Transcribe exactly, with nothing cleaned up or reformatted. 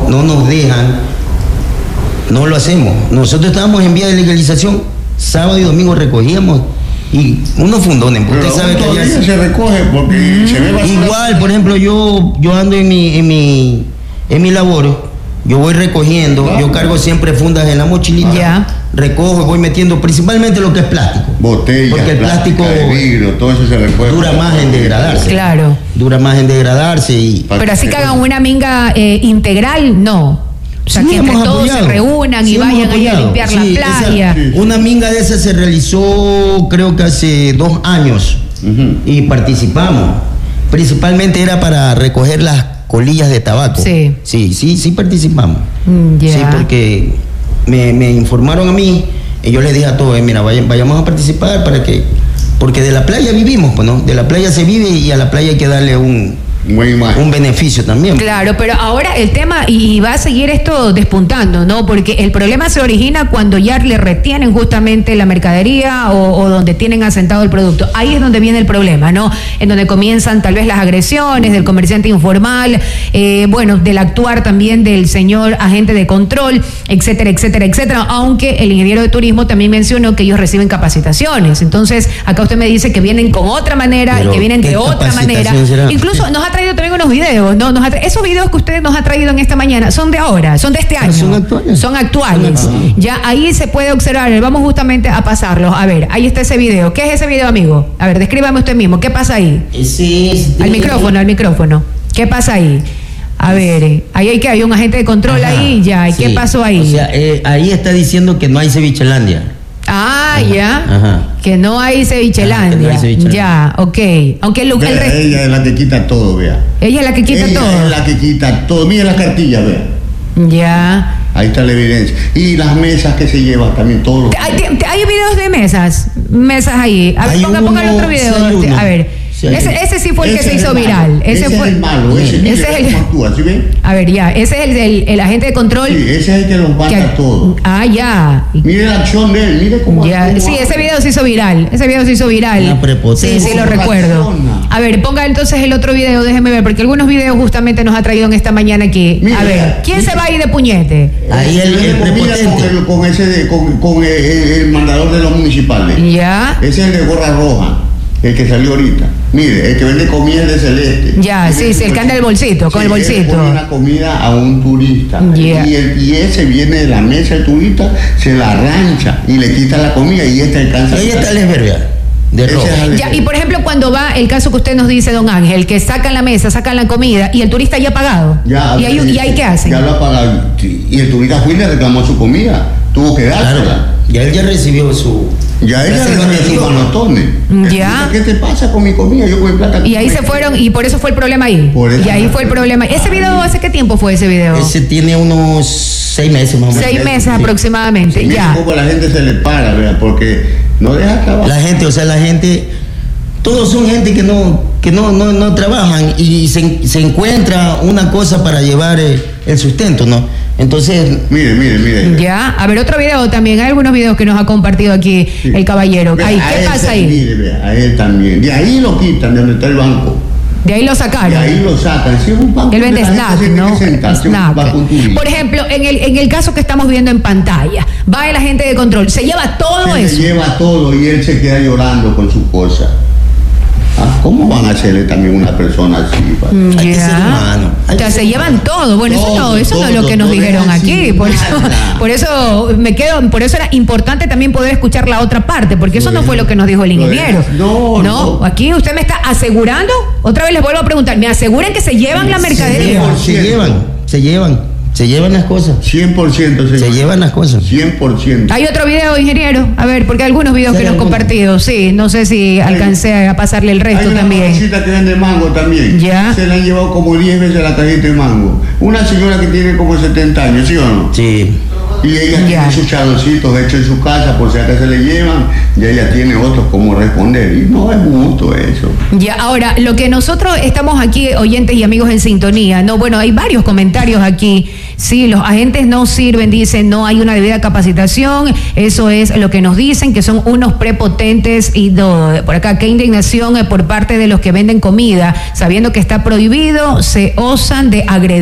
no nos dejan, no lo hacemos. Nosotros estábamos en vía de legalización, sábado y domingo recogíamos y unos fundones, porque pero usted sabe que allá sí se recoge porque mm. se ve bastante. Igual, por ejemplo, yo, yo ando en mi, en mi, en mi labor, yo voy recogiendo, claro. Yo cargo siempre fundas en la mochilita, ya. Recojo y voy metiendo principalmente lo que es plástico. Botellas, porque el plástico de vidrio, todo eso se recoge. Dura más en degradarse. Claro. Dura más en degradarse y. Pero así que hagan una minga eh, integral, no. O sea, sí, que entre todos apoyado. se reúnan sí, y vayan ahí a limpiar sí, la playa. Esa, sí. Una minga de esa se realizó creo que hace dos años uh-huh. y participamos. Principalmente era para recoger las colillas de tabaco. Sí. Sí, sí, sí participamos. Mm, yeah. Sí, porque me, me informaron a mí y yo les dije a todos, eh, mira, vayan, vayamos a participar para que... Porque de la playa vivimos, pues, ¿no? De la playa se vive y a la playa hay que darle un... un beneficio también. Claro, pero ahora el tema, y va a seguir esto despuntando, ¿no? Porque el problema se origina cuando ya le retienen justamente la mercadería o, o donde tienen asentado el producto. Ahí es donde viene el problema, ¿no? En donde comienzan tal vez las agresiones del comerciante informal, eh, bueno, del actuar también del señor agente de control, etcétera, etcétera, etcétera. Aunque el ingeniero de turismo también mencionó que ellos reciben capacitaciones. Entonces, acá usted me dice que vienen con otra manera pero y que vienen de otra manera. Será? Incluso nos ha traído también unos videos, ¿no? Nos ha tra- esos videos que usted nos ha traído en esta mañana son de ahora, son de este año. Son actuales. Son actuales. Son actuales. Ya ahí se puede observar, vamos justamente a pasarlos. A ver, ahí está ese video. ¿Qué es ese video, amigo? A ver, descríbame usted mismo. ¿Qué pasa ahí? Ese es... Al micrófono, al micrófono. ¿Qué pasa ahí? A ver, ahí hay que hay un agente de control. Ajá, ahí, ya. ¿Y sí. qué pasó ahí? O sea, eh, ahí está diciendo que no hay cevichelandia. Ah, ajá, ya. Ajá. Que no hay cevichelandia. No hay cevichelandia. Ya, ok. Aunque el, vea, el resto... ella es la que quita todo, vea. Ella es la que quita ella todo. Ella es la que quita todo. Mira las cartillas, vea. Ya. Ahí está la evidencia. Y las mesas que se llevan también, todos los... ¿Hay, hay videos de mesas? Mesas ahí. A ver, ponga, ponga el otro video. Sí, a ver. Sí, ese, ese sí fue el que se hizo viral. Ese, ese fue es el malo. Ese, ese es el... Actúa, ¿sí ven? A ver, ya. Ese es el, el, el agente de control. Sí, ese es el que los mata todos. Ah, ya. Mire la acción de él. Mire cómo... Ya. cómo sí, hace. ese video se hizo viral. Ese video se hizo viral. Una prepotencia. Sí, sí, lo recuerdo. A ver, ponga entonces el otro video. Déjeme ver, porque algunos videos justamente nos ha traído en esta mañana aquí. Mira, a ver, ¿quién mira. se va a ir de puñete? Ahí el, el prepotente. Con, el, con ese de, con, con el, el mandador de los municipales. Ya. Ese es el de gorra roja. El que salió ahorita. Mire, el que vende comida de celeste. Ya, sí, sí, el que anda el bolsito, sí, con el bolsito. Él pone una comida a un turista. Yeah. Y, el, y ese viene de la mesa del turista, se la arrancha y le quita la comida y este alcanza. Ahí está el esberbia. De rojo. Ya, y por ejemplo, cuando va el caso que usted nos dice, don Ángel, que sacan la mesa, sacan la comida y el turista ya ha pagado. Ya, ¿Y ahí, y ahí qué hacen? Ya lo ha pagado. Y el turista fue y le reclamó su comida. Tuvo que dársela. Claro. Ya él ya recibió su... Ya ella recibió sus manotones. Ya. ¿Qué te pasa con mi comida? Yo con mi plata. Y ahí se fueron, y por eso fue el problema ahí. Por eso. Y ahí fue el problema. ¿Ese video hace qué tiempo fue ese video? Ese tiene unos seis meses más o menos. Seis meses sí. aproximadamente, sí, ya. Un poco la gente se le para, ¿verdad? Porque no deja trabajar. La gente, o sea, la gente... Todos son gente que no que no no, no trabajan y se, se encuentra una cosa para llevar el, el sustento, ¿no? Entonces... Mire, mire, mire. Ya, a ver, otro video también. Hay algunos videos que nos ha compartido aquí sí. el caballero. Vea, Ay, ¿qué pasa ahí? Mire, vea, a él también. De ahí lo quitan, de donde está el banco. De ahí lo sacaron. De ahí lo sacan. Si es un banco, él vende snack, ¿no? Snack. Por ejemplo, en el, en el caso que estamos viendo en pantalla, va el agente de control, se lleva todo se eso. Se lleva todo y él se queda llorando con su cosa. Ah, ¿cómo van a hacerle también una persona así? Yeah. Hay que ser humano. O sea, se llevan todo. Bueno, todo, eso no, eso todo, no es lo que nos dijeron aquí. Por eso, por eso me quedo, por eso era importante también poder escuchar la otra parte, porque eso no fue lo que nos dijo el ingeniero. No, no. no. Aquí usted me está asegurando, otra vez les vuelvo a preguntar, ¿me aseguran que se llevan la mercadería? Se llevan, se llevan. Se llevan las cosas. cien por ciento se, se llevan las cosas. cien por ciento. Hay otro video, ingeniero. A ver, porque hay algunos videos que nos han compartido. Sí, no sé si hay, alcancé a pasarle el resto hay una también. Hay una que vende mango también. Ya. Se le han llevado como diez veces la cajita de mango. Una señora que tiene como setenta años, ¿sí o no? Sí. Y ella ya. tiene sus charoncitos hechos en su casa, por si acaso se le llevan, y ella tiene otros como responder. Y no es justo eso. Ya, ahora, lo que nosotros estamos aquí, oyentes y amigos en sintonía, no, bueno, hay varios comentarios aquí. Sí, los agentes no sirven, dicen, no hay una debida capacitación, eso es lo que nos dicen, que son unos prepotentes y todo. Por acá, qué indignación por parte de los que venden comida, sabiendo que está prohibido, se osan de agredir.